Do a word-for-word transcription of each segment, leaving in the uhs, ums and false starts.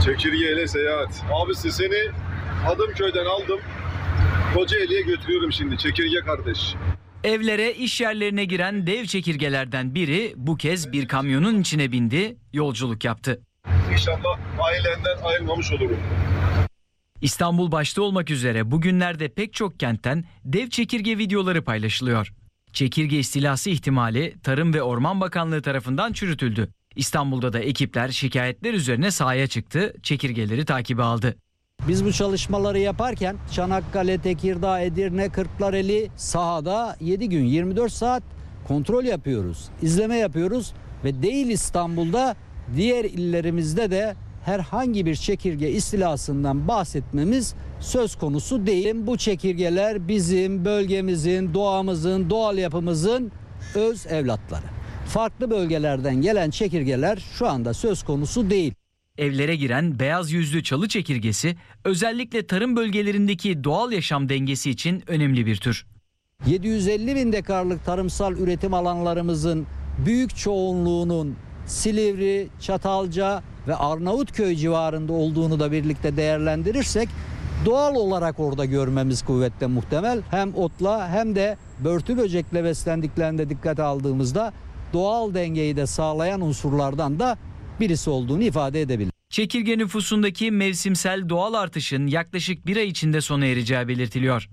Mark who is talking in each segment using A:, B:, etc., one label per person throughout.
A: Çekirgeyle seyahat. Abisi seni Adımköy'den aldım. Kocaeli'ye götürüyorum şimdi. Çekirge kardeş.
B: Evlere, iş yerlerine giren dev çekirgelerden biri bu kez bir kamyonun içine bindi, yolculuk yaptı.
A: İnşallah ailenden ayrılmamış olurum.
B: İstanbul başta olmak üzere bugünlerde pek çok kentten dev çekirge videoları paylaşılıyor. Çekirge istilası ihtimali Tarım ve Orman Bakanlığı tarafından çürütüldü. İstanbul'da da ekipler şikayetler üzerine sahaya çıktı, çekirgeleri takibe aldı.
C: Biz bu çalışmaları yaparken Çanakkale, Tekirdağ, Edirne, Kırklareli sahada yedi gün yirmi dört saat kontrol yapıyoruz, izleme yapıyoruz ve değil İstanbul'da diğer illerimizde de herhangi bir çekirge istilasından bahsetmemiz söz konusu değil. Bu çekirgeler bizim bölgemizin, doğamızın, doğal yapımızın öz evlatları. Farklı bölgelerden gelen çekirgeler şu anda söz konusu değil.
B: Evlere giren beyaz yüzlü çalı çekirgesi özellikle tarım bölgelerindeki doğal yaşam dengesi için önemli bir tür.
C: yedi yüz elli bin dekarlık tarımsal üretim alanlarımızın büyük çoğunluğunun Silivri, Çatalca ve Arnavutköy civarında olduğunu da birlikte değerlendirirsek doğal olarak orada görmemiz kuvvetle muhtemel. Hem otla hem de börtü böcekle beslendiklerinde dikkate aldığımızda doğal dengeyi de sağlayan unsurlardan da birisi olduğunu ifade edebilir.
B: Çekirge nüfusundaki mevsimsel doğal artışın yaklaşık bir ay içinde sona ereceği belirtiliyor.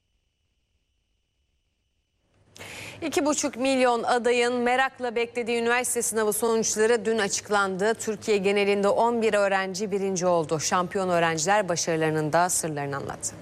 D: iki buçuk milyon adayın merakla beklediği üniversite sınavı sonuçları dün açıklandı. Türkiye genelinde on bir öğrenci birinci oldu. Şampiyon öğrenciler başarılarının da sırlarını anlattı.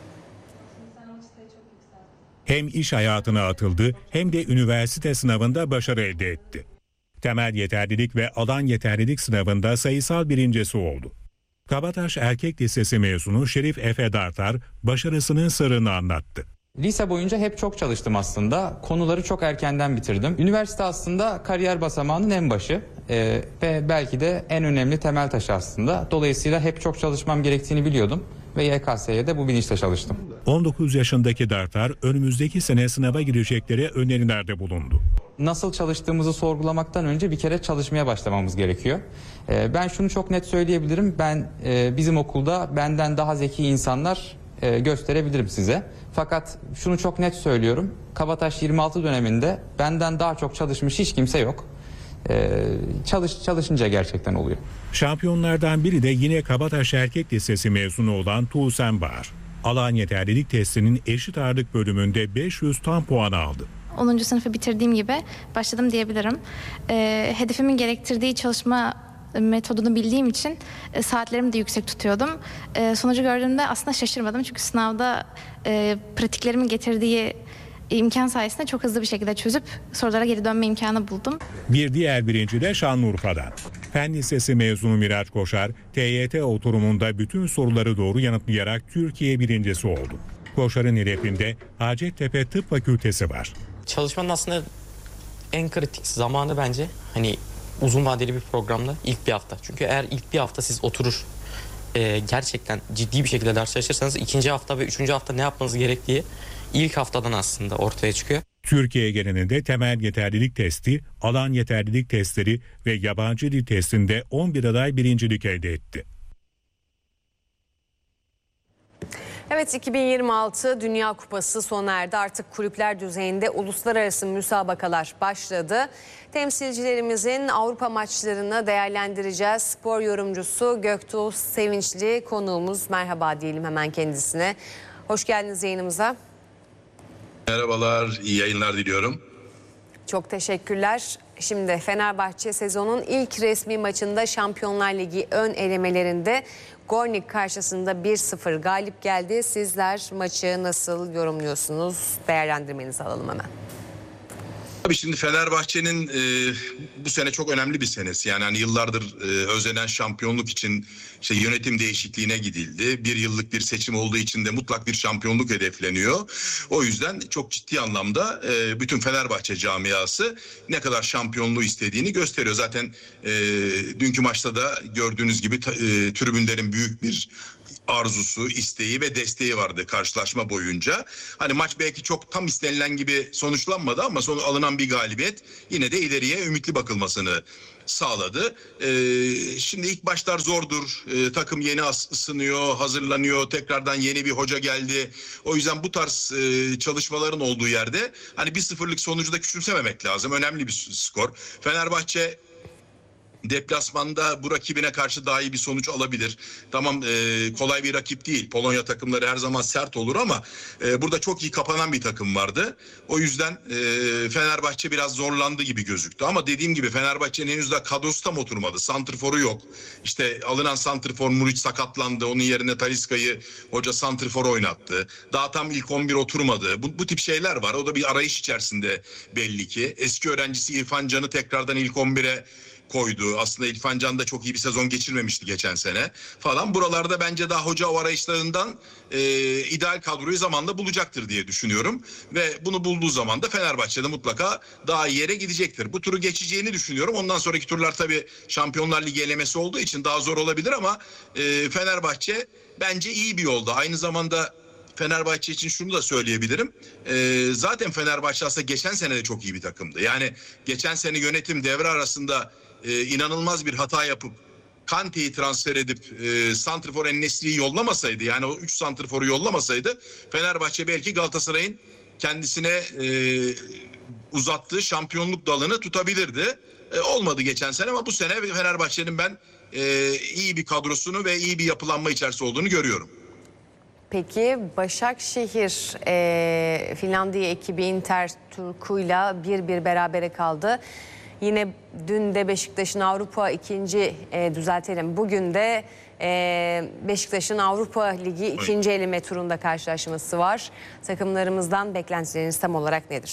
E: Hem iş hayatına atıldı hem de üniversite sınavında başarı elde etti. Temel yeterlilik ve alan yeterlilik sınavında sayısal birincisi oldu. Kabataş Erkek Lisesi mezunu Şerif Efe Dartar başarısının sırrını anlattı.
F: Lise boyunca hep çok çalıştım aslında. Konuları çok erkenden bitirdim. Üniversite aslında kariyer basamağının en başı ee, ve belki de en önemli temel taşı aslında. Dolayısıyla hep çok çalışmam gerektiğini biliyordum ve Y K S'ye de bu bilinçle çalıştım.
E: on dokuz yaşındaki Dartar önümüzdeki sene sınava gireceklere önerilerde bulundu.
F: Nasıl çalıştığımızı sorgulamaktan önce bir kere çalışmaya başlamamız gerekiyor. Ee, ben şunu çok net söyleyebilirim. Ben e, bizim okulda benden daha zeki insanlar e, gösterebilirim size. Fakat şunu çok net söylüyorum. Kabataş yirmi altı döneminde benden daha çok çalışmış hiç kimse yok. Ee, çalış çalışınca gerçekten oluyor.
E: Şampiyonlardan biri de yine Kabataş Erkek Lisesi mezunu olan Tuğsen Bahar. Alan yeterlilik testinin eşit ağırlık bölümünde beş yüz tam puan aldı.
G: onuncu sınıfı bitirdiğim gibi başladım diyebilirim. Ee, hedefimin gerektirdiği çalışma metodunu bildiğim için e, saatlerimi de yüksek tutuyordum. E, sonucu gördüğümde aslında şaşırmadım çünkü sınavda e, pratiklerimin getirdiği imkan sayesinde çok hızlı bir şekilde çözüp sorulara geri dönme imkanı buldum.
E: Bir diğer birinci de Şanlıurfa'dan. Fen Lisesi mezunu Miraç Koşar, T Y T oturumunda bütün soruları doğru yanıtlayarak Türkiye birincisi oldu. Koşar'ın hedefinde Hacettepe Tıp Fakültesi var.
H: Çalışmanın aslında en kritik zamanı bence hani uzun vadeli bir programda ilk bir hafta. Çünkü eğer ilk bir hafta siz oturur e, gerçekten ciddi bir şekilde ders çalışırsanız ikinci hafta ve üçüncü hafta ne yapmanız gerektiği ilk haftadan aslında ortaya çıkıyor.
E: Türkiye genelinde temel yeterlilik testi, alan yeterlilik testleri ve yabancı dil testinde on bir aday birincilik elde etti.
D: Evet, iki bin yirmi altı Dünya Kupası sona erdi. Artık kulüpler düzeyinde uluslararası müsabakalar başladı. Temsilcilerimizin Avrupa maçlarını değerlendireceğiz. Spor yorumcusu Göktuğ Sevinçli konuğumuz. Merhaba diyelim hemen kendisine. Hoş geldiniz yayınımıza.
I: Merhabalar, iyi yayınlar diliyorum.
D: Çok teşekkürler. Şimdi Fenerbahçe sezonun ilk resmi maçında Şampiyonlar Ligi ön elemelerinde Gornik karşısında bir sıfır galip geldi. Sizler maçı nasıl yorumluyorsunuz? Değerlendirmenizi alalım hemen.
I: Tabii şimdi Fenerbahçe'nin e, bu sene çok önemli bir senesi. Yani hani yıllardır e, özlenen şampiyonluk için işte yönetim değişikliğine gidildi. Bir yıllık bir seçim olduğu için de mutlak bir şampiyonluk hedefleniyor. O yüzden çok ciddi anlamda e, bütün Fenerbahçe camiası ne kadar şampiyonluğu istediğini gösteriyor. Zaten e, dünkü maçta da gördüğünüz gibi e, tribünlerin büyük bir arzusu, isteği ve desteği vardı karşılaşma boyunca. Hani maç belki çok tam istenilen gibi sonuçlanmadı ama sonra alınan bir galibiyet yine de ileriye ümitli bakılmasını sağladı. Ee, şimdi ilk başlar zordur. Ee, takım yeni ısınıyor, hazırlanıyor. Tekrardan yeni bir hoca geldi. O yüzden bu tarz e, çalışmaların olduğu yerde hani bir sıfırlık sonucu da küçümsememek lazım. Önemli bir skor. Fenerbahçe deplasmanda bu rakibine karşı daha iyi bir sonuç alabilir. Tamam, e, kolay bir rakip değil. Polonya takımları her zaman sert olur ama e, burada çok iyi kapanan bir takım vardı. O yüzden e, Fenerbahçe biraz zorlandı gibi gözüktü. Ama dediğim gibi Fenerbahçe'nin henüz daha kadrosu tam oturmadı. Santrforu yok. İşte alınan santrfor Muriç sakatlandı. Onun yerine Talisca'yı hoca santrfor oynattı. Daha tam ilk on bir oturmadı. Bu, bu tip şeyler var. O da bir arayış içerisinde belli ki. Eski öğrencisi İrfan Can'ı tekrardan ilk on bire koydu. Aslında İrfan Can da çok iyi bir sezon geçirmemişti geçen sene falan. Buralarda bence daha hoca o arayışlarından e, ideal kadroyu zamanla bulacaktır diye düşünüyorum. Ve bunu bulduğu zaman da Fenerbahçe'de mutlaka daha iyi yere gidecektir. Bu turu geçeceğini düşünüyorum. Ondan sonraki turlar tabii Şampiyonlar Ligi elemesi olduğu için daha zor olabilir ama e, Fenerbahçe bence iyi bir yolda. Aynı zamanda Fenerbahçe için şunu da söyleyebilirim. Ee, zaten Fenerbahçe aslında geçen sene de çok iyi bir takımdı. Yani geçen sene yönetim devre arasında e, inanılmaz bir hata yapıp Kante'yi transfer edip e, santrfor En-Nesyri'yi yollamasaydı, yani o üç santrforu yollamasaydı Fenerbahçe belki Galatasaray'ın kendisine e, uzattığı şampiyonluk dalını tutabilirdi. E, olmadı geçen sene ama bu sene Fenerbahçe'nin ben e, iyi bir kadrosunu ve iyi bir yapılanma içerisinde olduğunu görüyorum.
D: Peki Başakşehir e, Finlandiya ekibi Inter Turku'yla bir bir berabere kaldı. Yine dün de Beşiktaş'ın Avrupa ikinci e, düzeltelim. Bugün de e, Beşiktaş'ın Avrupa Ligi ikinci eleme turunda karşılaşması var. Takımlarımızdan beklentileriniz tam olarak nedir?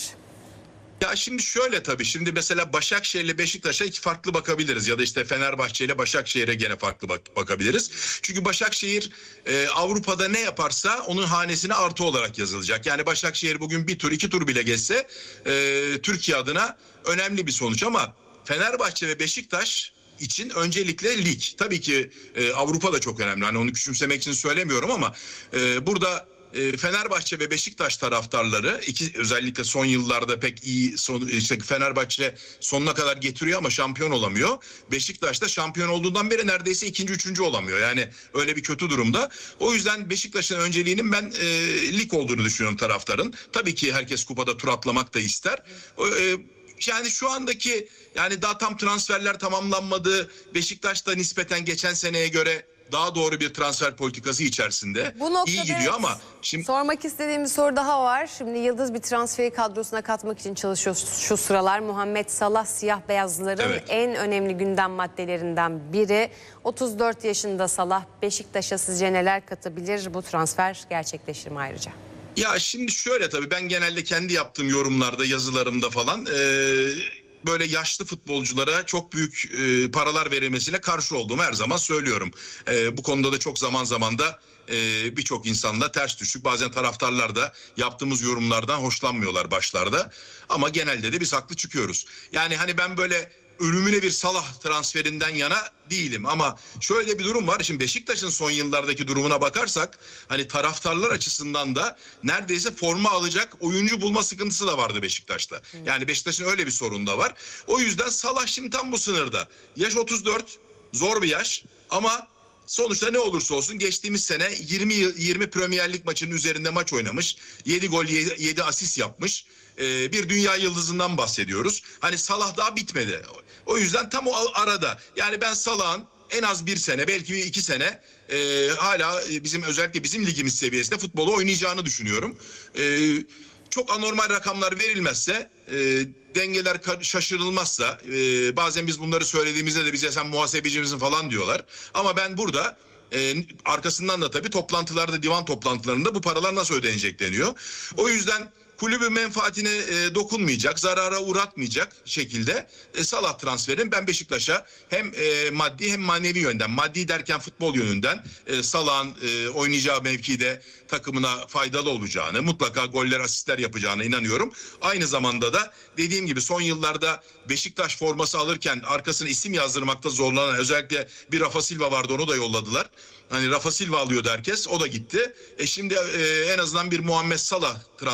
I: Ya şimdi şöyle tabii, şimdi mesela Başakşehir ile Beşiktaş'a iki farklı bakabiliriz ya da işte Fenerbahçe ile Başakşehir'e gene farklı bak bakabiliriz. Çünkü Başakşehir e, Avrupa'da ne yaparsa onun hanesine artı olarak yazılacak. Yani Başakşehir bugün bir tur iki tur bile geçse e, Türkiye adına önemli bir sonuç ama Fenerbahçe ve Beşiktaş için öncelikle lig. Tabii ki e, Avrupa da çok önemli. Hani onu küçümsemek için söylemiyorum ama e, burada Fenerbahçe ve Beşiktaş taraftarları iki özellikle son yıllarda pek iyi son, işte Fenerbahçe sonuna kadar getiriyor ama şampiyon olamıyor. Beşiktaş da şampiyon olduğundan beri neredeyse ikinci üçüncü olamıyor. Yani öyle bir kötü durumda. O yüzden Beşiktaş'ın önceliğinin ben e, lig olduğunu düşünüyorum taraftarın. Tabii ki herkes kupada tur atlamak da ister. E, Yani şu andaki yani daha tam transferler tamamlanmadı. Beşiktaş da nispeten geçen seneye göre daha doğru bir transfer politikası içerisinde iyi gidiyor ama şimdi
D: sormak istediğim bir soru daha var. Şimdi yıldız bir transferi kadrosuna katmak için çalışıyoruz şu sıralar. Muhammed Salah siyah beyazlıların evet. en önemli gündem maddelerinden biri. otuz dört yaşında Salah Beşiktaş'a sizce neler katabilir? Bu transfer gerçekleşir mi ayrıca?
I: Ya şimdi şöyle tabii ben genelde kendi yaptığım yorumlarda, yazılarımda falan ee, böyle yaşlı futbolculara çok büyük e, paralar verilmesine karşı olduğumu her zaman söylüyorum. E, bu konuda da çok zaman zaman da e, birçok insanla ters düştük. Bazen taraftarlar da yaptığımız yorumlardan hoşlanmıyorlar başlarda. Ama genelde de biz haklı çıkıyoruz. Yani hani ben böyle ölümüne bir Salah transferinden yana değilim ama şöyle bir durum var. Şimdi Beşiktaş'ın son yıllardaki durumuna bakarsak hani taraftarlar açısından da neredeyse forma alacak oyuncu bulma sıkıntısı da vardı Beşiktaş'ta. Yani Beşiktaş'ın öyle bir sorunu da var. O yüzden Salah şimdi tam bu sınırda. Yaş otuz dört, zor bir yaş ama sonuçta ne olursa olsun geçtiğimiz sene yirmi yirmi Premier Lig maçının üzerinde maç oynamış. yedi gol yedi asist yapmış. Ee, bir dünya yıldızından bahsediyoruz. Hani Salah daha bitmedi. O yüzden tam o arada. Yani ben Salah'ın en az bir sene belki iki sene e, hala bizim özellikle bizim ligimiz seviyesinde futbolu oynayacağını düşünüyorum. E, çok anormal rakamlar verilmezse, e, dengeler şaşırılmazsa, e, bazen biz bunları söylediğimizde de bize sen muhasebeci misin falan diyorlar. Ama ben burada e, arkasından da tabii toplantılarda, divan toplantılarında bu paralar nasıl ödenecek deniyor. O yüzden kulübün menfaatine e, dokunmayacak, zarara uğratmayacak şekilde e, Salah transferin ben Beşiktaş'a hem e, maddi hem manevi yönden, maddi derken futbol yönünden e, Salah'ın e, oynayacağı mevkide takımına faydalı olacağını, mutlaka goller, asistler yapacağına inanıyorum. Aynı zamanda da dediğim gibi son yıllarda Beşiktaş forması alırken arkasına isim yazdırmakta zorlanan özellikle bir Rafa Silva vardı, onu da yolladılar. Hani Rafa Silva alıyordu herkes, o da gitti. E şimdi e, en azından bir Muhammed Salah transferi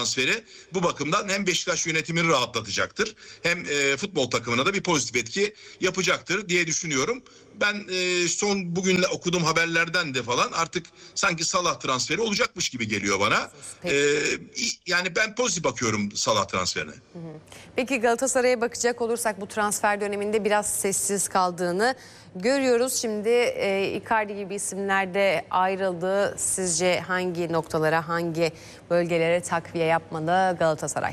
I: bu bakımdan hem Beşiktaş yönetimini rahatlatacaktır hem e, futbol takımına da bir pozitif etki yapacaktır diye düşünüyorum. Ben e, son bugün okuduğum haberlerden de falan artık sanki Salah transferi olacakmış gibi geliyor bana. E, yani ben pozitif bakıyorum Salah transferine.
D: Peki Galatasaray'a bakacak olursak bu transfer döneminde biraz sessiz kaldığını görüyoruz. Şimdi e, Icardi gibi isimler de ayrıldı. Sizce hangi noktalara, hangi bölgelere takviye yapmalı Galatasaray?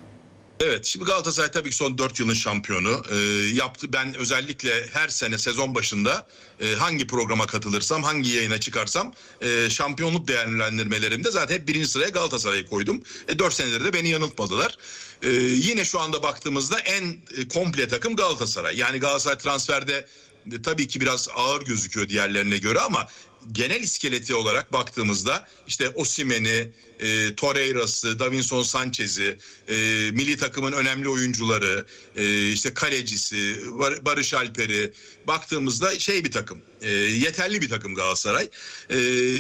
I: Evet, şimdi Galatasaray tabii ki son dört yılın şampiyonu e, yaptı. Ben özellikle her sene sezon başında e, hangi programa katılırsam, hangi yayına çıkarsam e, şampiyonluk değerlendirmelerimde zaten hep birinci sıraya Galatasaray'ı koydum. E, dört senedir de beni yanıltmadılar. E, yine şu anda baktığımızda en e, komple takım Galatasaray. Yani Galatasaray transferde e, tabii ki biraz ağır gözüküyor diğerlerine göre ama genel iskeleti olarak baktığımızda işte Osimhen'i, e, Torreira'sı, Davinson Sanchez'i, e, milli takımın önemli oyuncuları, e, işte kalecisi, Bar- Barış Alper'i baktığımızda şey bir takım, e, yeterli bir takım Galatasaray. E,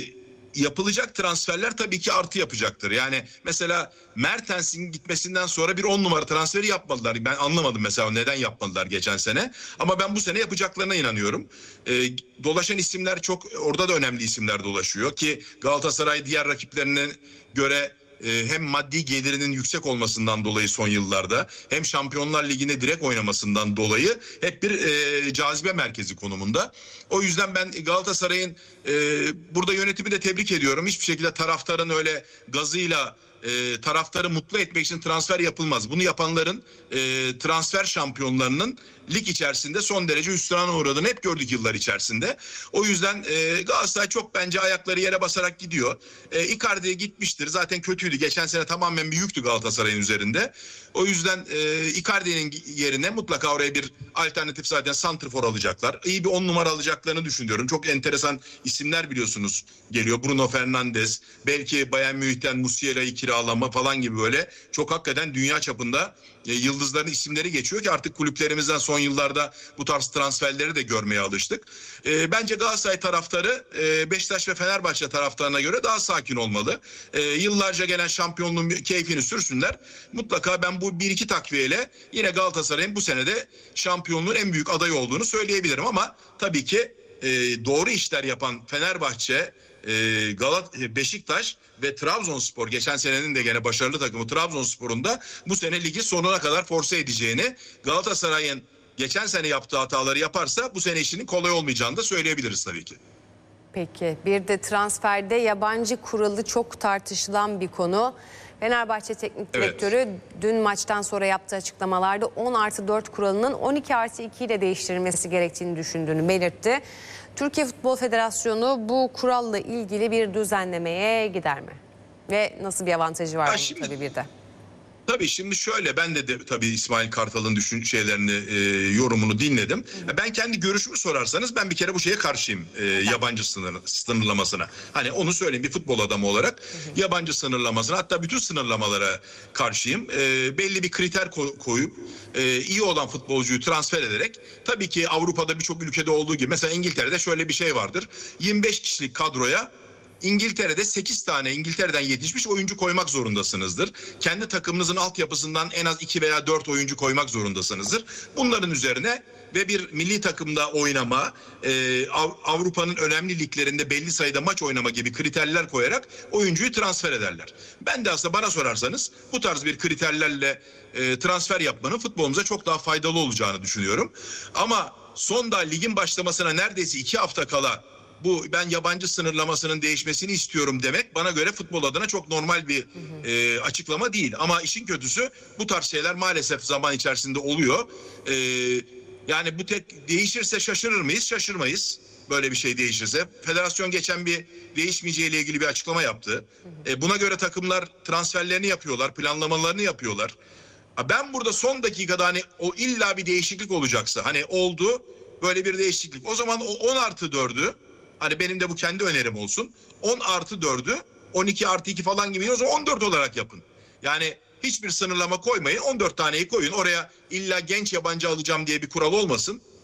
I: yapılacak transferler tabii ki artı yapacaktır. Yani mesela Mertens'in gitmesinden sonra bir on numara transferi yapmadılar. Ben anlamadım mesela neden yapmadılar geçen sene. Ama ben bu sene yapacaklarına inanıyorum. E, dolaşan isimler çok, orada da önemli isimler dolaşıyor ki Galatasaray diğer rakiplerine göre e, hem maddi gelirinin yüksek olmasından dolayı son yıllarda hem Şampiyonlar Ligi'ne direkt oynamasından dolayı hep bir e, cazibe merkezi konumunda. O yüzden ben Galatasaray'ın e, burada yönetimi de tebrik ediyorum. Hiçbir şekilde taraftarın öyle gazıyla e, taraftarı mutlu etmek için transfer yapılmaz. Bunu yapanların e, transfer şampiyonlarının lig içerisinde son derece hüsrana uğradığını hep gördük yıllar içerisinde. O yüzden e, Galatasaray çok bence ayakları yere basarak gidiyor. E, Icardi'ye gitmiştir. Zaten kötüydü. Geçen sene tamamen bir yüktü Galatasaray'ın üzerinde. O yüzden e, Icardi'nin yerine mutlaka oraya bir alternatif zaten santrfor alacaklar. İyi bir on numara alacaklarını düşünüyorum. Çok enteresan isimler biliyorsunuz geliyor. Bruno Fernandes, belki Bayern Münih'ten Musiala'yı kiralama falan gibi böyle çok hakikaten dünya çapında e, yıldızların isimleri geçiyor ki artık kulüplerimizden son yıllarda bu tarz transferleri de görmeye alıştık. E, bence Galatasaray taraftarı e, Beşiktaş ve Fenerbahçe taraftarına göre daha sakin olmalı. E, yıllarca gelen şampiyonluğun keyfini sürsünler. Mutlaka ben bu bir iki takviyeyle yine Galatasaray'ın bu senede şampiyonluğun en büyük adayı olduğunu söyleyebilirim ama tabii ki e, doğru işler yapan Fenerbahçe, e, Galat Beşiktaş ve Trabzonspor, geçen senenin de gene başarılı takımı Trabzonspor'un da bu sene ligi sonuna kadar force edeceğini, Galatasaray'ın geçen sene yaptığı hataları yaparsa bu sene işinin kolay olmayacağını da söyleyebiliriz tabii ki.
D: Peki, bir de transferde yabancı kuralı çok tartışılan bir konu. Fenerbahçe Teknik Direktörü evet. dün maçtan sonra yaptığı açıklamalarda on artı dört kuralının on iki artı iki ile değiştirilmesi gerektiğini düşündüğünü belirtti. Türkiye Futbol Federasyonu bu kuralla ilgili bir düzenlemeye gider mi? Ve nasıl bir avantajı var bunun tabii bir de?
I: Tabii şimdi şöyle, ben de, de tabii İsmail Kartal'ın düşün şeylerini, e, yorumunu dinledim. Hı hı. Ben kendi görüşümü sorarsanız ben bir kere bu şeye karşıyım, e, yabancı sınır, sınırlamasına. Hani onu söyleyeyim bir futbol adamı olarak, hı hı. yabancı sınırlamasına, hatta bütün sınırlamalara karşıyım. E, belli bir kriter ko- koyup e, iyi olan futbolcuyu transfer ederek, tabii ki Avrupa'da birçok ülkede olduğu gibi, mesela İngiltere'de şöyle bir şey vardır. yirmi beş kişilik kadroya İngiltere'de sekiz tane İngiltere'den yetişmiş oyuncu koymak zorundasınızdır. Kendi takımınızın altyapısından en az iki veya dört oyuncu koymak zorundasınızdır. Bunların üzerine ve bir milli takımda oynama, e, Avrupa'nın önemli liglerinde belli sayıda maç oynama gibi kriterler koyarak oyuncuyu transfer ederler. Ben de aslında bana sorarsanız bu tarz bir kriterlerle e, transfer yapmanın futbolumuza çok daha faydalı olacağını düşünüyorum. Ama son da ligin başlamasına neredeyse iki hafta kala bu ben yabancı sınırlamasının değişmesini istiyorum demek bana göre futbol adına çok normal bir hı hı. E, açıklama değil. Ama işin kötüsü bu tarz şeyler maalesef zaman içerisinde oluyor. E, yani bu tek değişirse şaşırır mıyız? Şaşırmayız. Böyle bir şey değişirse. Federasyon geçen bir değişmeyeceğiyle ilgili bir açıklama yaptı. Hı hı. E, buna göre takımlar transferlerini yapıyorlar, planlamalarını yapıyorlar. Ben burada son dakikada hani o illa bir değişiklik olacaksa, hani oldu böyle bir değişiklik, o zaman o on artı dördü, hani benim de bu kendi önerim olsun, on artı dördü on iki artı iki falan gibi, o zaman on dört olarak yapın. Yani hiçbir sınırlama koymayın, on dört taneyi koyun. Oraya illa genç yabancı alacağım diye bir kural olmasın.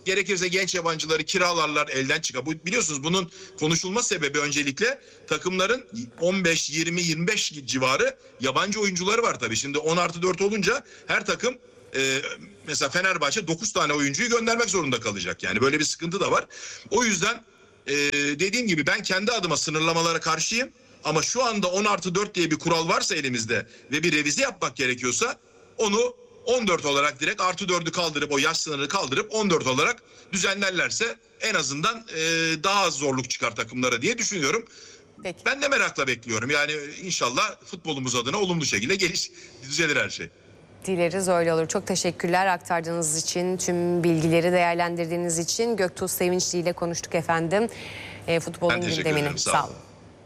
I: gerekirse genç yabancıları kiralarlar, elden çıkar. Bu, biliyorsunuz bunun konuşulma sebebi öncelikle takımların on beş, yirmi, yirmi beş civarı yabancı oyuncuları var tabii. Şimdi on artı dört olunca her takım e, mesela Fenerbahçe dokuz tane oyuncuyu göndermek zorunda kalacak. Yani böyle bir sıkıntı da var. O yüzden e, dediğim gibi ben kendi adıma sınırlamalara karşıyım. Ama şu anda on artı dört diye bir kural varsa elimizde ve bir revize yapmak gerekiyorsa onu on dört olarak direkt artı dördü kaldırıp o yaş sınırını kaldırıp on dört olarak düzenlerlerse en azından e, daha az zorluk çıkar takımlara diye düşünüyorum.
D: Peki.
I: Ben de merakla bekliyorum. Yani inşallah futbolumuz adına olumlu şekilde geliş düzelir her şey.
D: Dileriz öyle olur. Çok teşekkürler aktardığınız için, tüm bilgileri değerlendirdiğiniz için. Göktuğ Sevinçli ile konuştuk efendim. E, futbolun gündemini.
I: Ederim, sağ,
D: sağ
I: olun.
D: olun.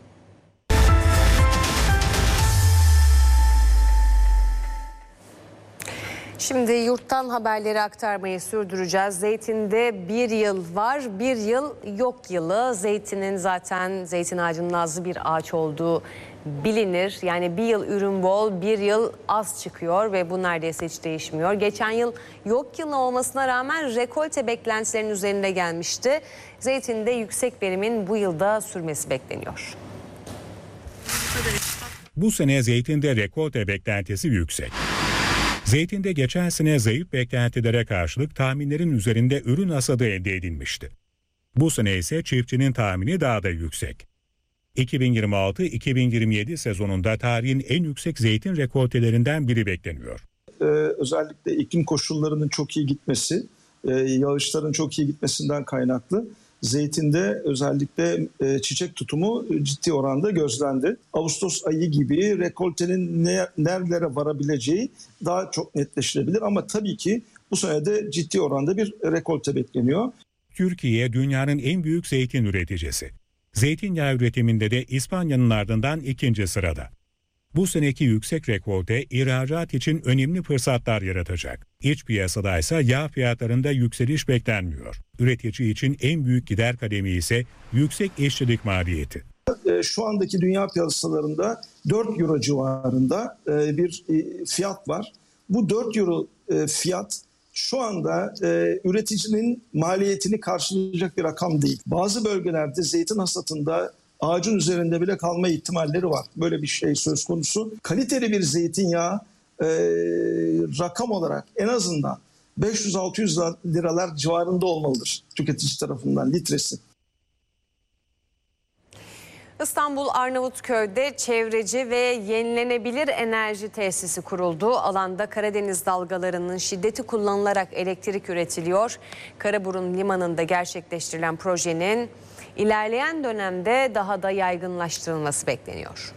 D: Şimdi yurttan haberleri aktarmayı sürdüreceğiz. Zeytin'de bir yıl var, bir yıl yok yılı. Zeytinin zaten zeytin ağacının nazlı bir ağaç olduğu bilinir. Yani bir yıl ürün bol, bir yıl az çıkıyor ve bu neredeyse hiç değişmiyor. Geçen yıl yok yılı olmasına rağmen rekolte beklentilerinin üzerinde gelmişti. Zeytin'de yüksek verimin bu yılda sürmesi bekleniyor.
E: Bu sene zeytinde rekolte beklentisi yüksek. Zeytinde geçen sene zayıf beklentilere karşılık tahminlerin üzerinde ürün hasadı elde edilmişti. Bu sene ise çiftçinin tahmini daha da yüksek. iki bin yirmi altı iki bin yirmi yedi sezonunda tarihin en yüksek zeytin rekoltelerinden biri bekleniyor.
J: Ee, özellikle iklim koşullarının çok iyi gitmesi, e, yağışların çok iyi gitmesinden kaynaklı zeytinde özellikle e, çiçek tutumu ciddi oranda gözlendi. Ağustos ayı gibi rekoltenin ne, nerelere varabileceği daha çok netleştirebilir ama tabii ki bu sene de ciddi oranda bir rekolte bekleniyor.
E: Türkiye dünyanın en büyük zeytin üreticisi. Zeytinyağı üretiminde de İspanya'nın ardından ikinci sırada. Bu seneki yüksek rekolte ihracat için önemli fırsatlar yaratacak. İç piyasada ise yağ fiyatlarında yükseliş beklenmiyor. Üretici için en büyük gider kalemi ise yüksek işçilik maliyeti.
J: Şu andaki dünya piyasalarında dört euro civarında bir fiyat var. Bu dört euro fiyat şu anda üreticinin maliyetini karşılayacak bir rakam değil. Bazı bölgelerde zeytin hasatında ağacın üzerinde bile kalma ihtimalleri var. Böyle bir şey söz konusu. Kaliteli bir zeytinyağı e, rakam olarak en azından beş yüz altı yüz liralar civarında olmalıdır tüketici tarafından litresi.
D: İstanbul Arnavutköy'de çevreci ve yenilenebilir enerji tesisi kuruldu. Alanda Karadeniz dalgalarının şiddeti kullanılarak elektrik üretiliyor. Karaburun Limanı'nda gerçekleştirilen projenin ilerleyen dönemde daha da yaygınlaştırılması bekleniyor.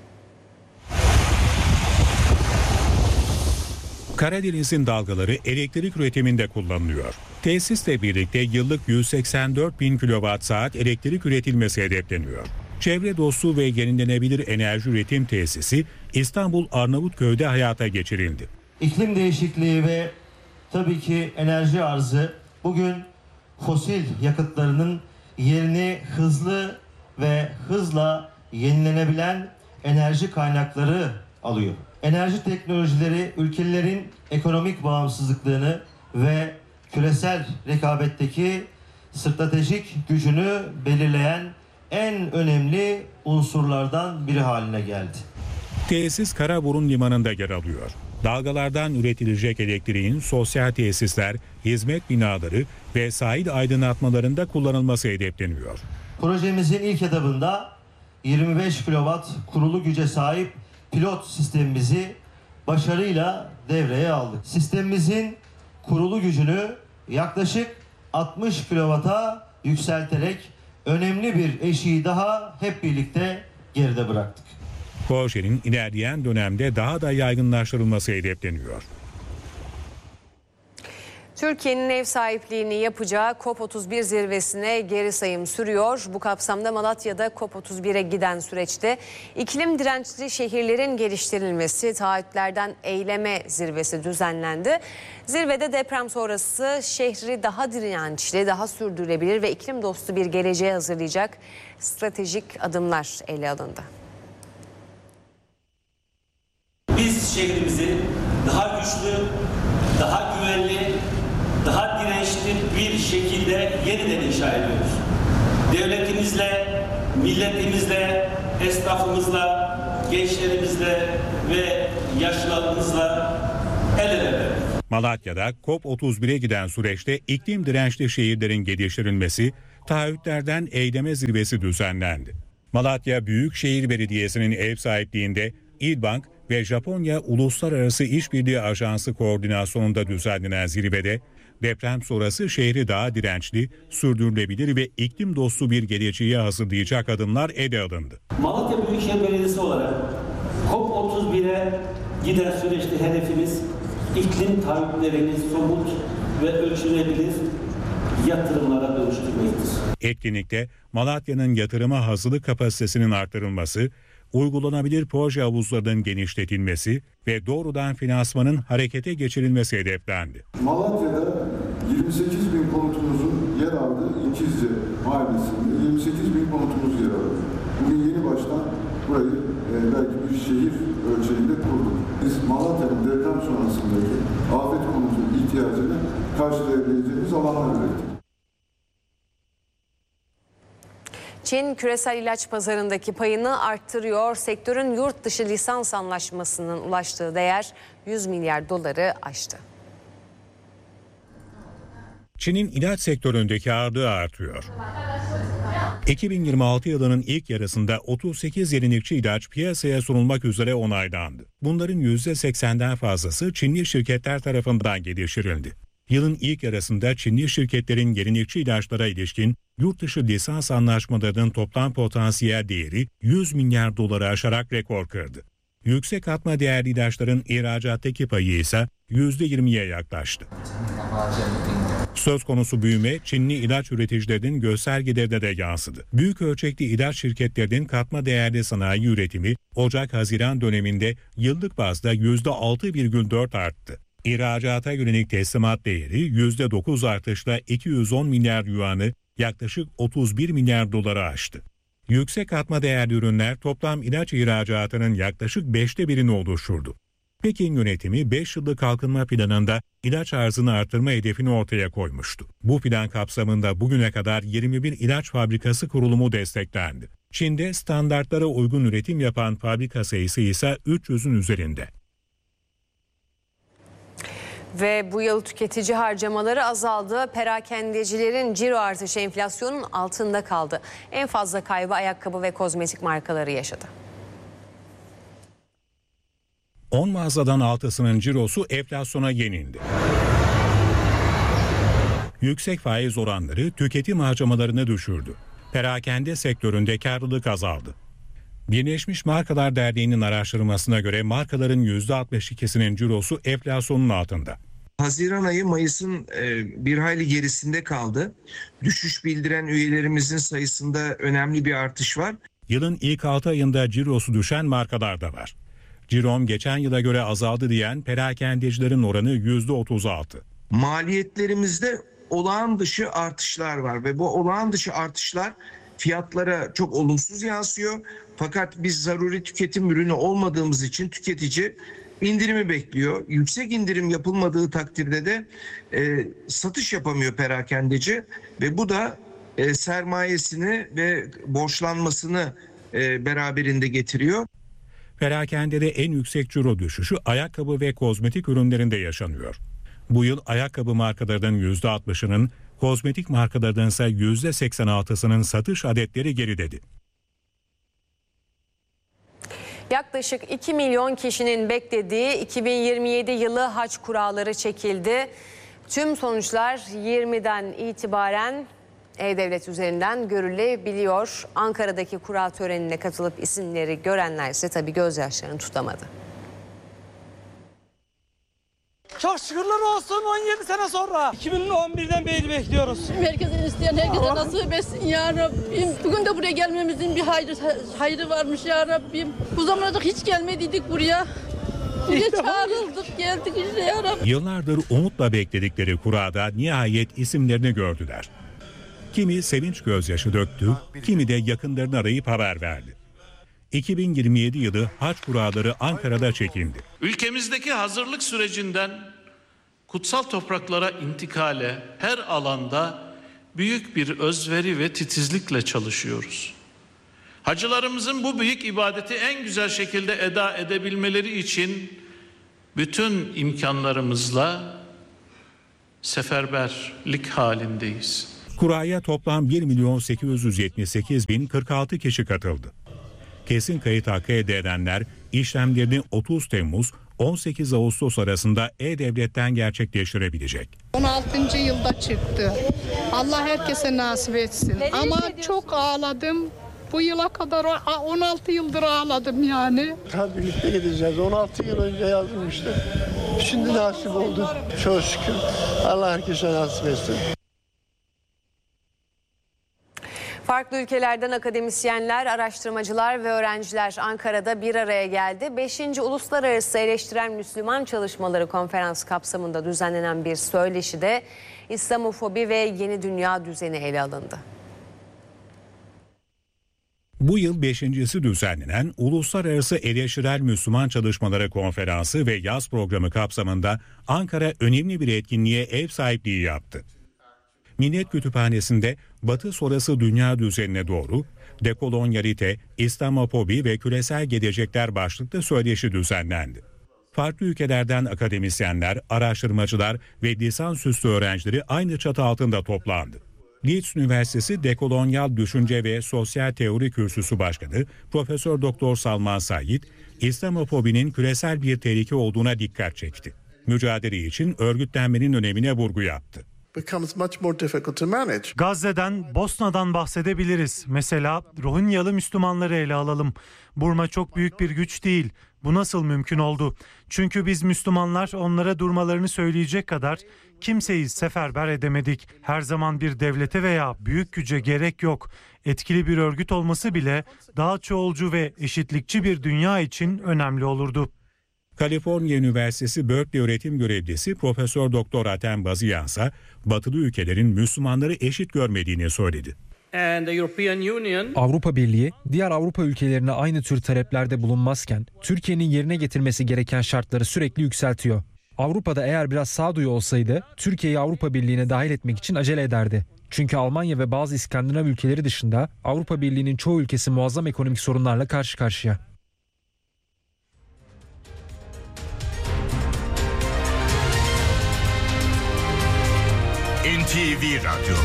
E: Karadeniz'in dalgaları elektrik üretiminde kullanılıyor. Tesisle birlikte yıllık yüz seksen dört bin kilowatt saat elektrik üretilmesi hedefleniyor. Çevre dostu ve yenilenebilir enerji üretim tesisi İstanbul Arnavutköy'de hayata geçirildi.
K: İklim değişikliği ve tabii ki enerji arzı bugün fosil yakıtlarının yerini hızlı ve hızla yenilenebilen enerji kaynakları alıyor. Enerji teknolojileri ülkelerin ekonomik bağımsızlıklarını ve küresel rekabetteki stratejik gücünü belirleyen en önemli unsurlardan biri haline geldi.
E: Tesis Karaburun Limanı'nda yer alıyor. Dalgalardan üretilecek elektriğin sosyal tesisler, hizmet binaları ve sahil aydınlatmalarında kullanılması hedefleniyor.
K: Projemizin ilk etabında yirmi beş kilowatt kurulu güce sahip pilot sistemimizi başarıyla devreye aldık. Sistemimizin kurulu gücünü yaklaşık altmış kilowatt'a yükselterek önemli bir eşiği daha hep birlikte geride bıraktık.
E: Projenin ilerleyen dönemde daha da yaygınlaştırılması hedefleniyor.
D: Türkiye'nin ev sahipliğini yapacağı COP otuz bir zirvesine geri sayım sürüyor. Bu kapsamda Malatya'da COP otuz bire giden süreçte iklim dirençli şehirlerin geliştirilmesi, taahhütlerden eyleme zirvesi düzenlendi. Zirvede deprem sonrası şehri daha dirençli, daha sürdürülebilir ve iklim dostu bir geleceğe hazırlayacak stratejik adımlar ele alındı.
L: Biz şehrimizi daha güçlü, daha güvenli, daha dirençli bir şekilde yeniden inşa ediyoruz. Devletimizle, milletimizle, esnafımızla, gençlerimizle ve yaşlılarımızla el ele verdik.
E: Malatya'da COP otuz bire giden süreçte iklim dirençli şehirlerin geliştirilmesi, taahhütlerden eyleme zirvesi düzenlendi. Malatya Büyükşehir Belediyesi'nin ev sahipliğinde İlbank ve Japonya Uluslararası İşbirliği Ajansı koordinasyonunda düzenlenen zirvede deprem sonrası şehri daha dirençli, sürdürülebilir ve iklim dostu bir geleceğe hazırlayacak adımlar ele alındı.
L: Malatya Büyükşehir Belediyesi olarak COP otuz bire giden süreçte hedefimiz iklim taahhütlerini somut ve ölçülebilir yatırımlara dönüştürmektir.
E: Etkinlikte Malatya'nın yatırıma hazırlık kapasitesinin artırılması, uygulanabilir proje havuzlarının genişletilmesi ve doğrudan finansmanın harekete geçirilmesi hedeflendi.
M: Malatya'da yirmi sekiz bin konutumuzun yer aldığı İkizce Mahallesi'nde yirmi sekiz bin konutumuz yer aldı. Bugün yeni baştan burayı e, belki bir şehir ölçeğinde kurduk. Biz Malatya'nın deprem sonrasındaki afet konutu ihtiyacını karşılayabileceğimiz alanlar ürettik.
D: Çin küresel ilaç pazarındaki payını arttırıyor. Sektörün yurt dışı lisans anlaşmasının ulaştığı değer yüz milyar doları aştı.
E: Çin'in ilaç sektöründeki ağırlığı artıyor. iki bin yirmi altı yılının ilk yarısında otuz sekiz yenilikçi ilaç piyasaya sunulmak üzere onaylandı. Bunların yüzde seksenden fazlası Çinli şirketler tarafından geliştirildi. Yılın ilk yarısında Çinli şirketlerin yenilikçi ilaçlara ilişkin yurt dışı lisans anlaşmalarının toplam potansiyel değeri yüz milyar doları aşarak rekor kırdı. Yüksek katma değerli ilaçların ihracattaki payı ise yüzde yirmiye yaklaştı. Söz konusu büyüme Çinli ilaç üreticilerinin göstergelerine de yansıdı. Büyük ölçekli ilaç şirketlerinin katma değerli sanayi üretimi Ocak-Haziran döneminde yıllık bazda yüzde altı virgül dört arttı. İhracata yönelik teslimat değeri yüzde dokuz artışla iki yüz on milyar yuanı yaklaşık otuz bir milyar doları aştı. Yüksek katma değerli ürünler toplam ilaç ihracatının yaklaşık beşte birini oluşturdu. Pekin yönetimi beş yıllık kalkınma planında ilaç arzını artırma hedefini ortaya koymuştu. Bu plan kapsamında bugüne kadar yirmi bir ilaç fabrikası kurulumu desteklendi. Çin'de standartlara uygun üretim yapan fabrika sayısı ise üç yüzün üzerinde.
D: Ve bu yıl tüketici harcamaları azaldı. Perakendecilerin ciro artışı enflasyonun altında kaldı. En fazla kaybı ayakkabı ve kozmetik markaları yaşadı.
E: on mağazadan altısının cirosu enflasyona yenildi. Yüksek faiz oranları tüketim harcamalarını düşürdü. Perakende sektöründe karlılık azaldı. Birleşmiş Markalar Derneği'nin araştırmasına göre markaların yüzde altmış ikisinin cirosu enflasyonun altında.
N: Haziran ayı Mayıs'ın bir hayli gerisinde kaldı. Düşüş bildiren üyelerimizin sayısında önemli bir artış var.
E: Yılın ilk altı ayında cirosu düşen markalar da var. Cirom geçen yıla göre azaldı diyen perakendecilerin oranı yüzde otuz altı.
N: Maliyetlerimizde olağan dışı artışlar var ve bu olağan dışı artışlar fiyatlara çok olumsuz yansıyor. Fakat biz zaruri tüketim ürünü olmadığımız için tüketici indirimi bekliyor. Yüksek indirim yapılmadığı takdirde de e, satış yapamıyor perakendeci ve bu da e, sermayesini ve borçlanmasını e, beraberinde getiriyor.
E: Perakendede en yüksek ciro düşüşü ayakkabı ve kozmetik ürünlerinde yaşanıyor. Bu yıl ayakkabı markalarının yüzde altmışının, kozmetik markalarının ise yüzde seksen altısının satış adetleri geriledi.
D: Yaklaşık iki milyon kişinin beklediği iki bin yirmi yedi yılı hac kuralları çekildi. Tüm sonuçlar yirmiden itibaren E-Devlet üzerinden görülebiliyor. Ankara'daki kura törenine katılıp isimleri görenler ise tabii gözyaşlarını tutamadı.
O: Çok şükürler olsun on yedi sene sonra. iki bin on birden beri bekliyoruz.
P: Herkesin isteyen herkese nasip etsin ya Rabbim. Bugün de buraya gelmemizin bir hayrı, hayrı varmış ya Rabbim. Bu zamana dek hiç gelmediydik buraya. Buraya çağrıldık, geldik işte ya Rabbim.
E: Yıllardır umutla bekledikleri kurada nihayet isimlerini gördüler. Kimi sevinç gözyaşı döktü, kimi de yakınlarını arayıp haber verdi. iki bin yirmi yedi yılı hac kuraları Ankara'da çekildi.
Q: Ülkemizdeki hazırlık sürecinden kutsal topraklara intikale her alanda büyük bir özveri ve titizlikle çalışıyoruz. Hacılarımızın bu büyük ibadeti en güzel şekilde eda edebilmeleri için bütün imkanlarımızla seferberlik halindeyiz.
E: Kuraya toplam bir milyon sekiz yüz yetmiş sekiz bin kırk altı kişi katıldı. Kesin kayıt hakkı elde edenler işlemlerini otuz Temmuz on sekiz Ağustos arasında E-Devlet'ten gerçekleştirebilecek.
R: on altıncı yılda çıktı. Allah herkese nasip etsin. Ama çok ağladım. Bu yıla kadar on altı yıldır ağladım yani.
S: Tabii birlikte gideceğiz. on altı yıl önce yazılmıştı. Şimdi nasip oldu. Çok şükür. Allah herkese nasip etsin.
D: Farklı ülkelerden akademisyenler, araştırmacılar ve öğrenciler Ankara'da bir araya geldi. beşinci Uluslararası Eleştirel Müslüman Çalışmaları Konferansı kapsamında düzenlenen bir söyleşide İslamofobi ve yeni dünya düzeni ele alındı.
E: Bu yıl beşincisi düzenlenen Uluslararası Eleştirel Müslüman Çalışmaları Konferansı ve yaz programı kapsamında Ankara önemli bir etkinliğe ev sahipliği yaptı. Millet Kütüphanesi'nde Batı sonrası dünya düzenine doğru dekolonyalite, İslamofobi ve küresel gelecekler başlıklı söyleşi düzenlendi. Farklı ülkelerden akademisyenler, araştırmacılar ve lisansüstü öğrencileri aynı çatı altında toplandı. Leeds Üniversitesi Dekolonyal Düşünce ve Sosyal Teori Kürsüsü Başkanı Profesör Doktor Salman Said, İslamofobinin küresel bir tehlike olduğuna dikkat çekti. Mücadele için örgütlenmenin önemine vurgu yaptı.
T: Gazze'den, Bosna'dan bahsedebiliriz. Mesela Rohingyalı Müslümanları ele alalım. Burma çok büyük bir güç değil. Bu nasıl mümkün oldu? Çünkü biz Müslümanlar onlara durmalarını söyleyecek kadar kimseyi seferber edemedik. Her zaman bir devlete veya büyük güce gerek yok. Etkili bir örgüt olması bile daha çoğulcu ve eşitlikçi bir dünya için önemli olurdu.
E: Kaliforniya Üniversitesi Berkeley öğretim görevlisi Profesör Doktor Atem Baziyan ise Batılı ülkelerin Müslümanları eşit görmediğini söyledi.
U: Avrupa Birliği diğer Avrupa ülkelerine aynı tür taleplerde bulunmazken Türkiye'nin yerine getirmesi gereken şartları sürekli yükseltiyor. Avrupa'da eğer biraz sağduyu olsaydı Türkiye'yi Avrupa Birliği'ne dahil etmek için acele ederdi. Çünkü Almanya ve bazı İskandinav ülkeleri dışında Avrupa Birliği'nin çoğu ülkesi muazzam ekonomik sorunlarla karşı karşıya.
V: N T V Radyo.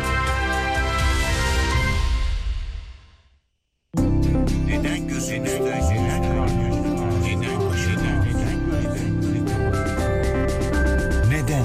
V: Neden gözünüzden neden neden başından neden neden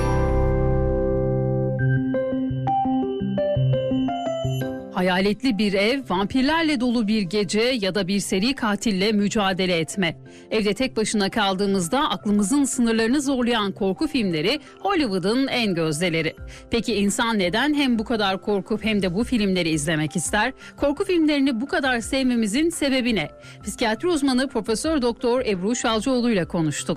W: Hayaletli bir ev, vampirlerle dolu bir gece ya da bir seri katille mücadele etme. Evde tek başına kaldığımızda aklımızın sınırlarını zorlayan korku filmleri Hollywood'un en gözdeleri. Peki insan neden hem bu kadar korkup hem de bu filmleri izlemek ister? Korku filmlerini bu kadar sevmemizin sebebi ne? Psikiyatri uzmanı Profesör Doktor Ebru Şalcıoğlu ile konuştuk.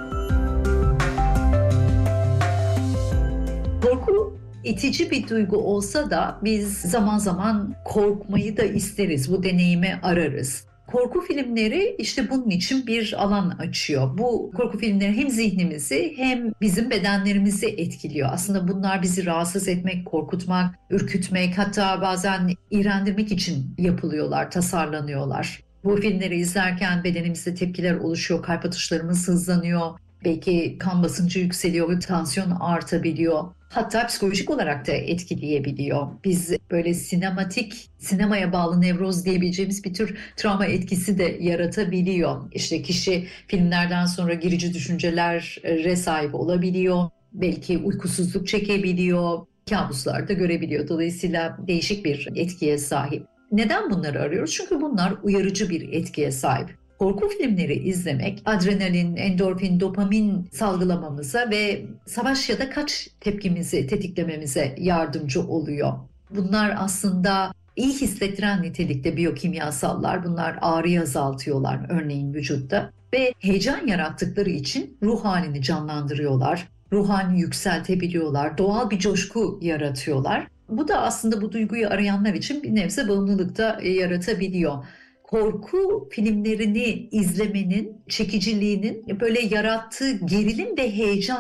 X: Korku itici bir duygu olsa da biz zaman zaman korkmayı da isteriz, bu deneyimi ararız. Korku filmleri işte bunun için bir alan açıyor. Bu korku filmleri hem zihnimizi hem bizim bedenlerimizi etkiliyor. Aslında bunlar bizi rahatsız etmek, korkutmak, ürkütmek, hatta bazen iğrendirmek için yapılıyorlar, tasarlanıyorlar. Bu filmleri izlerken bedenimizde tepkiler oluşuyor, kalp atışlarımız hızlanıyor. Belki kan basıncı yükseliyor ve tansiyon artabiliyor. Hatta psikolojik olarak da etkileyebiliyor. Biz böyle sinematik, sinemaya bağlı nevroz diyebileceğimiz bir tür travma etkisi de yaratabiliyor. İşte kişi filmlerden sonra gerici düşüncelere sahip olabiliyor. Belki uykusuzluk çekebiliyor, kabuslar da görebiliyor. Dolayısıyla değişik bir etkiye sahip. Neden bunları arıyoruz? Çünkü bunlar uyarıcı bir etkiye sahip. Korku filmleri izlemek adrenalin, endorfin, dopamin salgılamamıza ve savaş ya da kaç tepkimizi tetiklememize yardımcı oluyor. Bunlar aslında iyi hissettiren nitelikte biyokimyasallar. Bunlar ağrıyı azaltıyorlar örneğin vücutta ve heyecan yarattıkları için ruh halini canlandırıyorlar. Ruh halini yükseltebiliyorlar. Doğal bir coşku yaratıyorlar. Bu da aslında bu duyguyu arayanlar için bir nebze bağımlılık da yaratabiliyor. Korku filmlerini izlemenin çekiciliğinin böyle yarattığı gerilim ve heyecan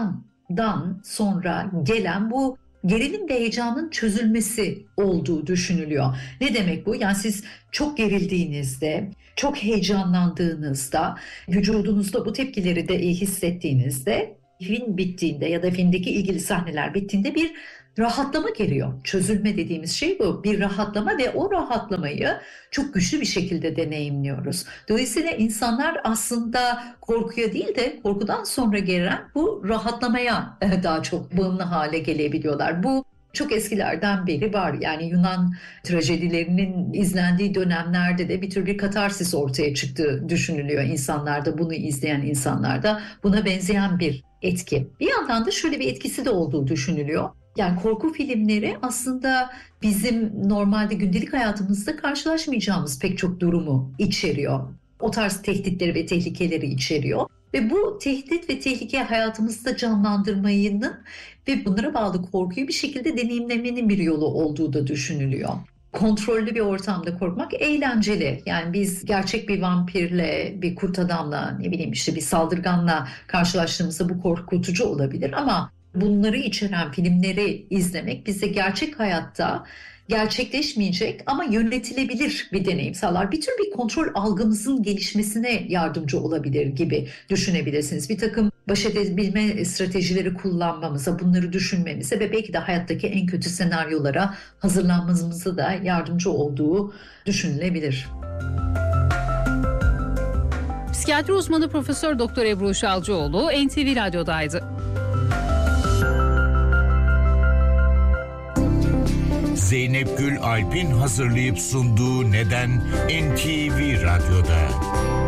X: dan sonra gelen bu gerilim ve heyecanın çözülmesi olduğu düşünülüyor. Ne demek bu? Yani siz çok gerildiğinizde, çok heyecanlandığınızda, vücudunuzda bu tepkileri de iyi hissettiğinizde, film bittiğinde ya da filmdeki ilgili sahneler bittiğinde bir rahatlama geliyor. Çözülme dediğimiz şey bu. Bir rahatlama ve o rahatlamayı çok güçlü bir şekilde deneyimliyoruz. Dolayısıyla insanlar aslında korkuya değil de korkudan sonra gelen bu rahatlamaya daha çok bağımlı hale gelebiliyorlar. Bu çok eskilerden beri var. Yani Yunan trajedilerinin izlendiği dönemlerde de bir tür bir katarsis ortaya çıktığı düşünülüyor insanlarda, bunu izleyen insanlarda. Buna benzeyen bir etki. Bir yandan da şöyle bir etkisi de olduğu düşünülüyor. Yani korku filmleri aslında bizim normalde gündelik hayatımızda karşılaşmayacağımız pek çok durumu içeriyor. O tarz tehditleri ve tehlikeleri içeriyor. Ve bu tehdit ve tehlike hayatımızda canlandırmanın ve bunlara bağlı korkuyu bir şekilde deneyimlemenin bir yolu olduğu da düşünülüyor. Kontrollü bir ortamda korkmak eğlenceli. Yani biz gerçek bir vampirle, bir kurt adamla, ne bileyim işte bir saldırganla karşılaştığımızda bu korkutucu olabilir ama bunları içeren filmleri izlemek bize gerçek hayatta gerçekleşmeyecek ama yönetilebilir bir deneyim sağlar. Bir tür bir kontrol algımızın gelişmesine yardımcı olabilir gibi düşünebilirsiniz. Bir takım baş edebilme stratejileri kullanmamıza, bunları düşünmemize ve belki de hayattaki en kötü senaryolara hazırlanmamıza da yardımcı olduğu düşünülebilir.
W: Psikiyatri uzmanı Profesör Doktor Ebru Şalcıoğlu N T V Radyo'daydı.
V: Zeynep Gül Alp'in hazırlayıp sunduğu Neden N T V Radyo'da.